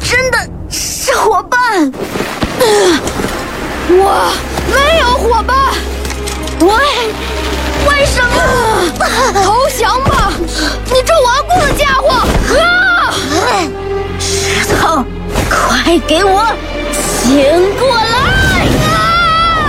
真的是伙伴。 我没有伙伴。 为什么？ 投降吧，你这顽固的家伙！ 石头，快给我醒